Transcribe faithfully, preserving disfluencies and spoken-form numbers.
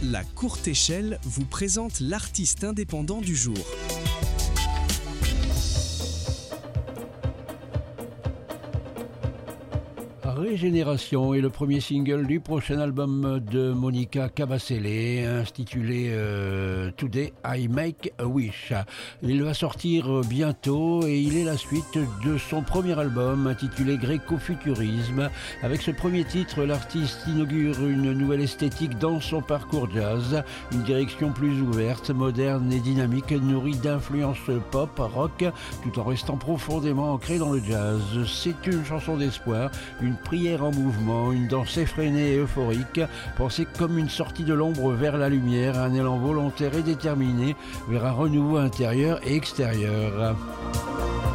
La Courte Échelle vous présente l'artiste indépendant du jour. Régénération est le premier single du prochain album de Monica Cabacele, intitulé euh, Today I Make a Wish. Il va sortir bientôt et il est la suite de son premier album intitulé Gréco-Futurisme. Avec ce premier titre, l'artiste inaugure une nouvelle esthétique dans son parcours jazz, une direction plus ouverte, moderne et dynamique, nourrie d'influences pop, rock, tout en restant profondément ancrée dans le jazz. C'est une chanson d'espoir, une prière en mouvement, une danse effrénée et euphorique, pensée comme une sortie de l'ombre vers la lumière, un élan volontaire et déterminé vers un renouveau intérieur et extérieur.